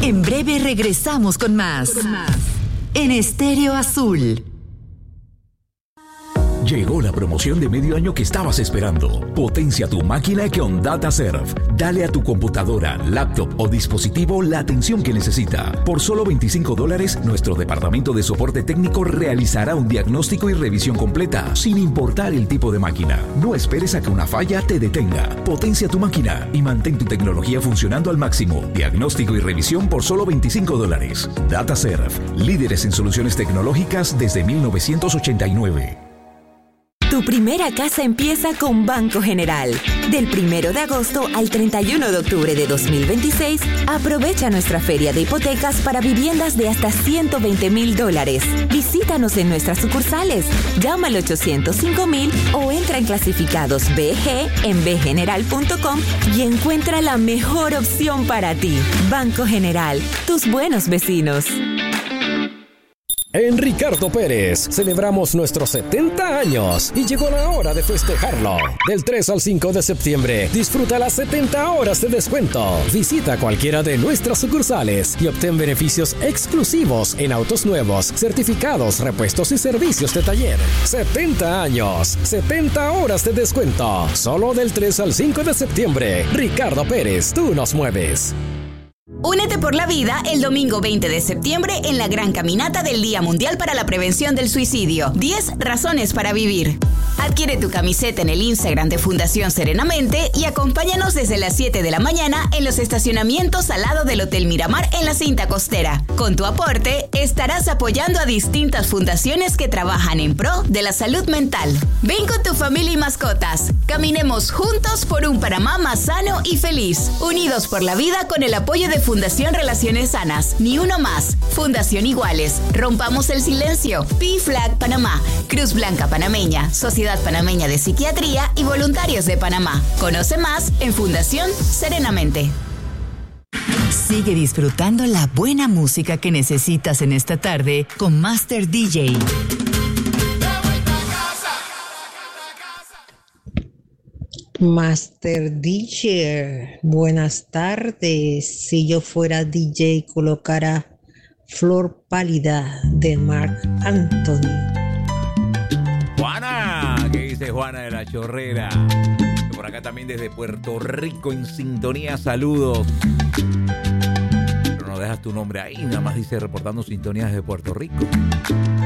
En breve regresamos con más. En Estéreo Azul. Llegó la promoción de medio año que estabas esperando. Potencia tu máquina con DataServe. Dale a tu computadora, laptop o dispositivo la atención que necesita. Por solo $25, nuestro departamento de soporte técnico realizará un diagnóstico y revisión completa, sin importar el tipo de máquina. No esperes a que una falla te detenga. Potencia tu máquina y mantén tu tecnología funcionando al máximo. Diagnóstico y revisión por solo $25. DataServe, líderes en soluciones tecnológicas desde 1989. Tu primera casa empieza con Banco General. Del 1 de agosto al 31 de octubre de 2026, aprovecha nuestra feria de hipotecas para viviendas de hasta $120,000. Visítanos en nuestras sucursales, llama al 805,000 o entra en clasificados BG en bgeneral.com y encuentra la mejor opción para ti. Banco General, tus buenos vecinos. En Ricardo Pérez celebramos nuestros 70 años y llegó la hora de festejarlo. Del 3 al 5 de septiembre, disfruta las 70 horas de descuento. Visita cualquiera de nuestras sucursales y obtén beneficios exclusivos en autos nuevos, certificados, repuestos y servicios de taller. 70 años, 70 horas de descuento. Solo del 3 al 5 de septiembre. Ricardo Pérez, tú nos mueves. Únete por la vida el domingo 20 de septiembre en la gran caminata del Día Mundial para la Prevención del Suicidio. 10 razones para vivir. Adquiere tu camiseta en el Instagram de Fundación Serenamente y acompáñanos desde las 7 de la mañana en los estacionamientos al lado del Hotel Miramar en la cinta costera. Con tu aporte estarás apoyando a distintas fundaciones que trabajan en pro de la salud mental. Ven con tu familia y mascotas. Caminemos juntos por un Panamá más sano y feliz. Unidos por la vida con el apoyo de Fundación Relaciones Sanas. Ni uno más. Fundación Iguales. Rompamos el silencio. PFLAG Panamá. Cruz Blanca Panameña. Sociedad Panameña de Psiquiatría y Voluntarios de Panamá. Conoce más en Fundación Serenamente. Sigue disfrutando la buena música que necesitas en esta tarde con Master DJ. Master DJ, buenas tardes. Si yo fuera DJ, colocara Flor Pálida de Marc Anthony. Juana, ¿qué dice Juana de la Chorrera? Por acá también desde Puerto Rico en sintonía, saludos. Pero no dejas tu nombre ahí, nada más dice reportando sintonías desde Puerto Rico.